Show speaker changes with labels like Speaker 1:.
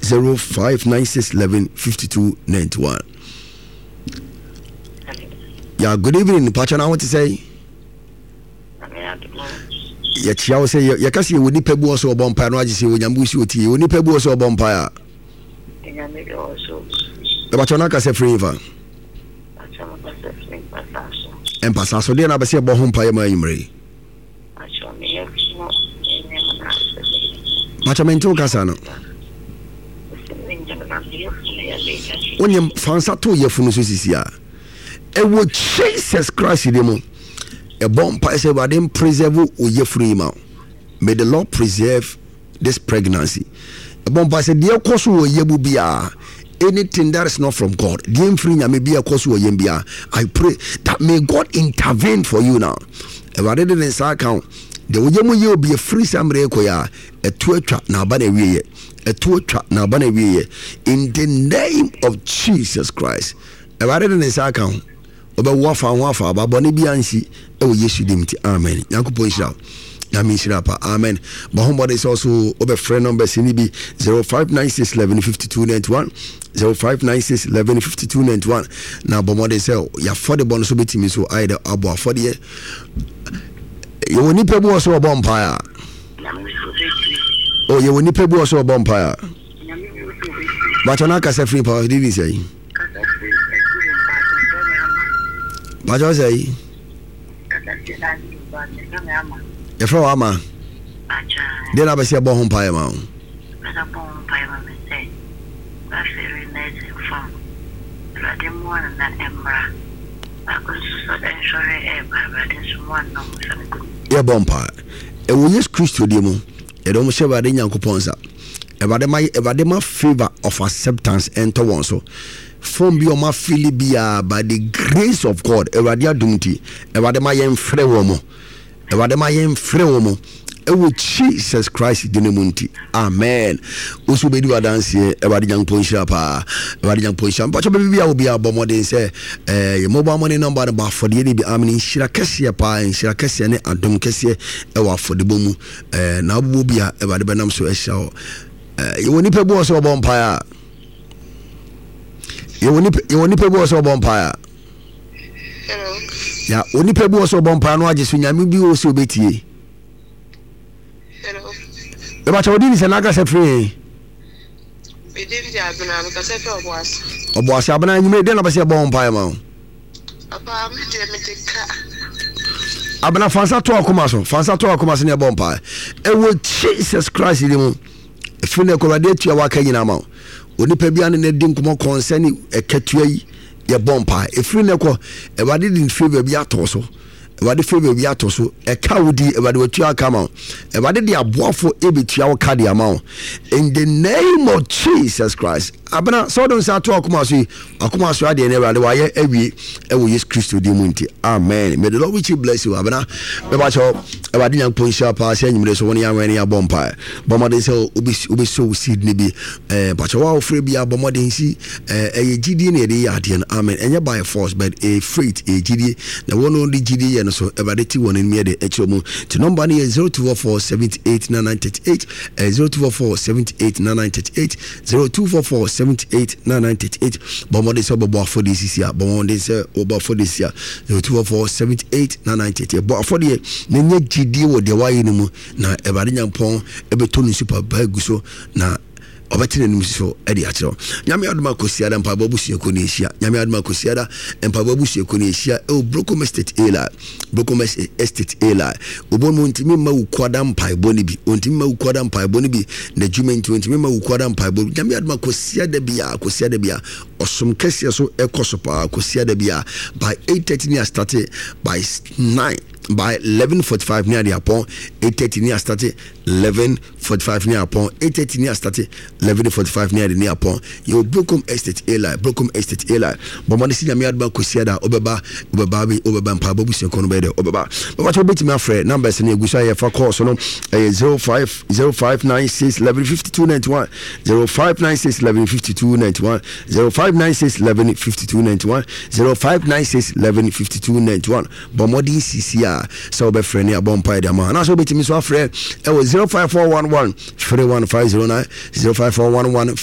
Speaker 1: 0596 11 52 91. Yeah, good evening, Pacha. I want to say. Yeah, I will say, you can see when you pay boss or bumpire, no, I just say when you move you, when you pay boss or bumpire. The Bachonaka say free for. And Passaso, then I say about home pie, my imre. Machamento Casano. When you found Sato, your Funusia. It would Jesus Christ, demo. A bomb pie say, but then preserve your free mouth. May the Lord preserve this pregnancy. A bomb pie said, dear Kosu, Yebubia. Anything that is not from God, may be a cause. I pray that may God intervene for you now. Rather than this account, the way you be a free somebody, a two trap now, but a two trap now, but in the name of Jesus Christ. Rather than this account, about wafa, but Bonnie Bianchi, oh, yes, you didn't. Amen. Yanko point out. Amen. Bahomba is also over friend number CNB 0596 11 52 91 0596 11 52 91. Now, Bomode say, ya for the bonus of it, so either Abu for the you will need people also a bonfire. Oh, you will need people also a bonfire. But on a free power, did he say? But I say, if I am, then I will say about home pie amount. Yeah, bonfire. It will use Christo demo. It almost ever in Yankoponza. About my favor of acceptance enter one so. From be my Philibia by the grace of God, Eradia Dunti, about my young Frewomo. Jesus Christ dinemunti. Amen. Usu be do a dance here about the young Ponshapa, but maybe I will be a bomode say your mobile money number about for the be amini Shirakesia pa and Shirakesia and Dom Kessia ewa for the boom now will be about the Benam so show. You will nip a boss or bonfire. You will nip a boss or bonfire. Yeah, only people also bonfire. No, I just maybe also betty.
Speaker 2: Hello.
Speaker 1: The matter is an aggressive free.
Speaker 2: We did it. I've been able to say for was.
Speaker 1: Oh, boss, I've been made then. I say bonfire.
Speaker 2: About me,
Speaker 1: I've been a fancy to a commerce in a bonfire. And with Jesus Christ, if you know, correlate to your work in amount. Only Pebian and the Dinkum concerning a catway. Your bonfire. If you know, if didn't favor be at also, if favor be at also, a cowdy about what you are come out. If I did the abuafo ebit your cardi amount. In the name of Jesus Christ. Abana so don't say to Akumasi adi never the wire every use Christo dimunti. Amen. May the Lord which bless you. Abana Bebacho about the young Punsha pass and you so one young any bonfire. Bomade so ubi so Sydney be but wow free be a bombarding see a GD near the Yardian. Amen. And you buy a force but a freight a GD the one only GD and so about the one in me the HMO to number 0244 78 998 0244 78 998 0244 78 998 Bomode so bobo for this year Bomode say over for this year 0244 78 998 but for the nenye GD wo de wa yinu na ebade nyampon ebetoni super bag so na obatine nimso edi akiro nyame aduma kosiada mpa babusie konehia nyame aduma kosiada mpa babusie konehia e Brocom Estate Ela Brocom Estate Ela obomo ntimi ma ukwada mpa boni bi ontimi ma ukwada mpa boni bi na jumenti ontimi ma ukwada mpa boni nyame aduma kosiada bia osom kese so ekoso pa kosiada bia by 8:30 near started by 9 by 11:45 near the upon 8:30 near started 11:45 near upon 8:30 near started 11:45 near the near upon your Brocom Estate Ela bomani si nyame adba kosiada obeba mpa babusie kono be de obeba but what bit me friend numbers na egusa ye fa call so no 0596 11 52 91 0596 11 52 91 0596 11 52 91 0596 11 52 91 bomodi CCR so be friend ya bompa de ma na so bit me so friend e was 05411 31509 05411